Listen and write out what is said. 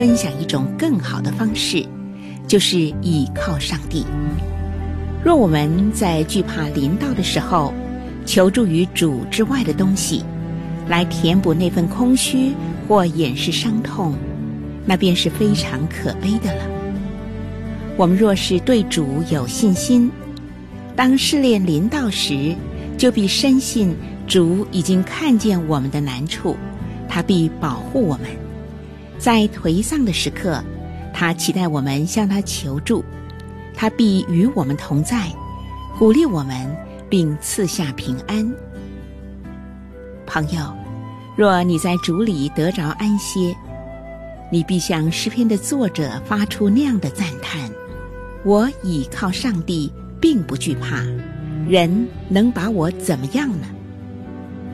分享一种更好的方式，就是倚靠上帝。若我们在惧怕临到的时候，求助于主之外的东西，来填补那份空虚或掩饰伤痛，那便是非常可悲的了。我们若是对主有信心，当试炼临到时，就必深信主已经看见我们的难处，他必保护我们。在颓丧的时刻，他期待我们向他求助，他必与我们同在，鼓励我们，并赐下平安。朋友，若你在主里得着安歇，你必向诗篇的作者发出那样的赞叹：我倚靠上帝，并不惧怕，人能把我怎么样呢？